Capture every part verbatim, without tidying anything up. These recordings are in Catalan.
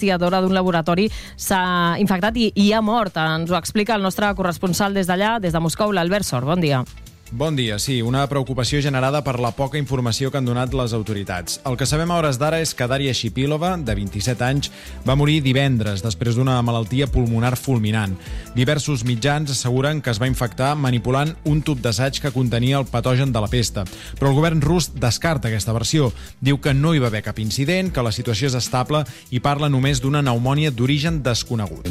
investigadora d'un laboratori s'ha infectat i, i ha mort. Ens ho explica el nostre corresponsal des d'allà, des de Moscou, l'Albert Sor. Bon dia. Bon dia, sí, una preocupació generada per la poca informació que han donat les autoritats. El que sabem a hores d'ara és que Daria Shipilova, de vint-i-set anys, va morir divendres després d'una malaltia pulmonar fulminant. Diversos mitjans asseguren que es va infectar manipulant un tub d'assaig que contenia el patogen de la pesta. Però el govern rus descarta aquesta versió. Diu que no hi va haver cap incident, que la situació és estable i parla només d'una pneumònia d'origen desconegut.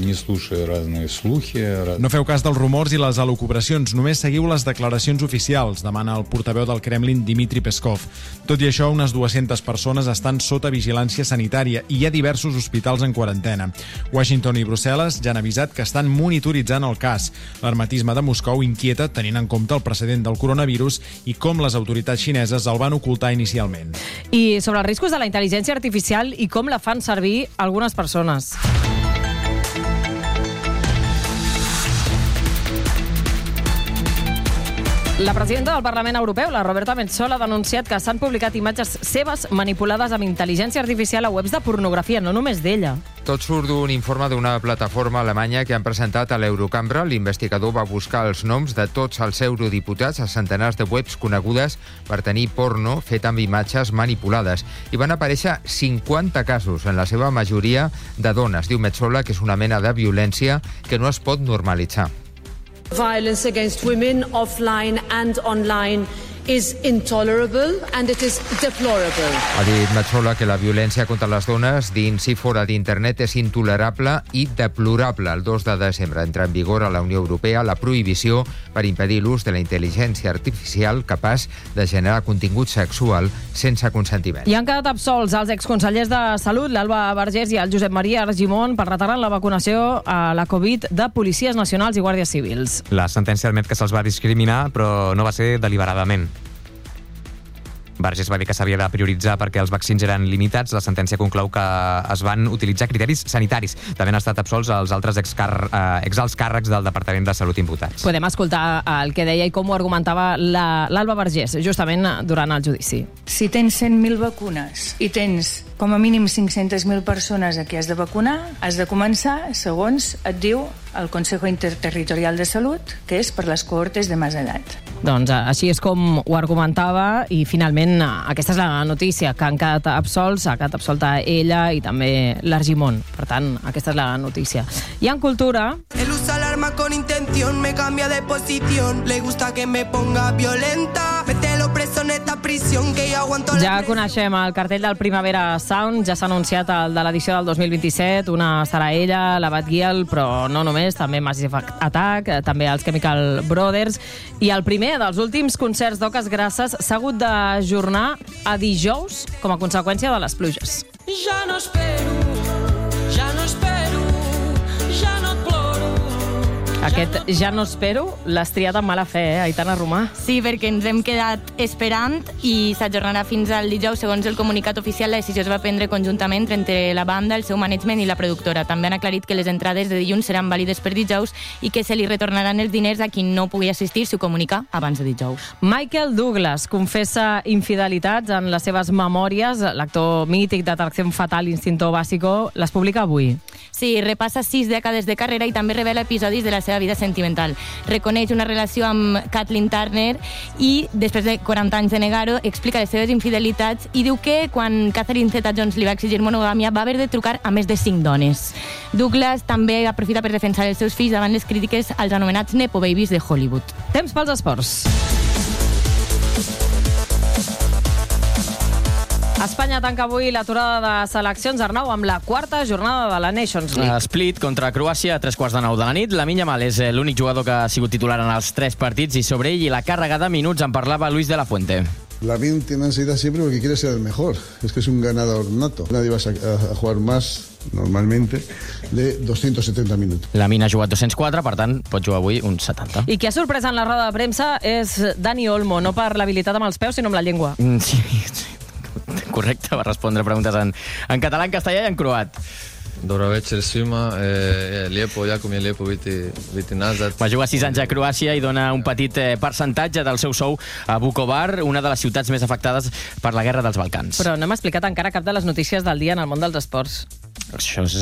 No feu cas dels rumors i les elucubracions, només seguiu les declaracions oficials oficials, demana el portaveu del Kremlin, Dmitry Peskov. Tot i això, unes dues-centes persones estan sota vigilància sanitària i hi ha diversos hospitals en quarantena. Washington i Brussel·les ja han avisat que estan monitoritzant el cas. L'hermetisme de Moscou inquieta tenint en compte el precedent del coronavirus i com les autoritats xineses el van ocultar inicialment. I sobre els riscos de la intel·ligència artificial i com la fan servir algunes persones. La presidenta del Parlament Europeu, la Roberta Metsola, ha denunciat que s'han publicat imatges seves manipulades amb intel·ligència artificial a webs de pornografia, no només d'ella. Tot surt d'un informe d'una plataforma alemanya que han presentat a l'Eurocambra. L'investigador va buscar els noms de tots els eurodiputats a centenars de webs conegudes per tenir porno fet amb imatges manipulades. I van aparèixer cinquanta casos, en la seva majoria de dones. Diu Metsola que és una mena de violència que no es pot normalitzar. Violence against women, offline and online, is intolerable and it is deplorable. Ha dit Metsola que la violència contra les dones dins i fora d'internet és intolerable i deplorable. El dos de desembre entra en vigor a la Unió Europea la prohibició per impedir l'ús de la intel·ligència artificial capaç de generar contingut sexual sense consentiment. I han quedat absolts els exconsellers de Salut, l'Alba Vergés i el Josep Maria Argimon, per retardar la vacunació a la Covid de policies nacionals i guàrdies civils. La sentència admet que se'ls va discriminar, però no va ser deliberadament. Vergés va dir que s'havia de prioritzar perquè els vaccins eren limitats. La sentència conclou que es van utilitzar criteris sanitaris. També han estat absolts els altres excar eh, exalts càrrecs del Departament de Salut imputats. Podem escoltar el que deia i com ho argumentava l'Alba Vergés, justament durant el judici. Si tens cent mil vacunes i tens com a mínim cinc-centes mil persones a qui has de vacunar, has de començar, segons et diu el Consejo Interterritorial de Salut, que és per les cohortes de més edat. Doncs així és com ho argumentava i finalment aquesta és la notícia, que han quedat absolts, ha quedat absolta ella i també l'Argimon. Per tant, aquesta és la notícia. I en cultura... Él usa el arma con intención, me cambia de posición, le gusta que me ponga violenta, mételo preso en esta prisión que yo aguanto la... Ja coneixem el cartell del Primavera Sound, ja s'ha anunciat el de l'edició del dos mil vint-i-set, una serà ella, la Bad Gyal, però no només, també Massive Attack, també els Chemical Brothers, i el primer dels últims concerts d'Oques Grasses s'ha hagut d'ajornar a dijous com a conseqüència de les pluges. Ja no espero, ja no espero, ja no et ploro. Aquest ja no espero l'has triat amb mala fe, eh, Aitana Romà? Sí, perquè ens hem quedat esperant i s'ajornarà fins al dijous. Segons el comunicat oficial, la decisió es va prendre conjuntament entre la banda, el seu management i la productora. També han aclarit que les entrades de dilluns seran vàlides per dijous i que se li retornaran els diners a qui no pugui assistir si ho comunica abans de dijous. Michael Douglas confessa infidelitats en les seves memòries. L'actor mític d'Atracció Fatal, Instinto Básico, les publica avui. Sí, repassa sis dècades de carrera i també revela episodis de la seva vida sentimental. Reconeix una relació amb Kathleen Turner i, després de quaranta anys de negar-ho, explica les seves infidelitats i diu que quan Catherine Zeta-Jones li va exigir monogàmia va haver de trucar a més de cinc dones. Douglas també aprofita per defensar els seus fills davant les crítiques als anomenats Nepo Babies de Hollywood. Temps pels esports. Espanya tanca avui l'aturada de seleccions, Arnau, amb la quarta jornada de la Nations League. Split contra Croàcia a tres quarts de nou de la nit. Lamine Yamal és l'únic jugador que ha sigut titular en els tres partits i sobre ell i la càrrega de minuts en parlava Luis de la Fuente. Lamine tiene ansiedad siempre porque quiere ser el mejor. Es que es un ganador nato. Nadie va a, a jugar más, normalmente, de doscientos setenta minuts. Lamine ha jugat dos-cents quatre, per tant, pot jugar avui uns setanta. I qui ha sorprès en la roda de premsa és Dani Olmo, no per l'habilitat amb els peus, sinó amb la llengua. Mm, sí, sí. Correcte, va respondre preguntes en, en català, en castellà i en croat. Dobro večer svima, e, lijepo, jako mi je lijepo biti, biti nazad. Va jugar sis anys a Croàcia i dona un petit eh, percentatge del seu sou a Vukovar, una de les ciutats més afectades per la guerra dels Balcans. Però no hem explicat encara cap de les notícies del dia en el món dels esports. Això és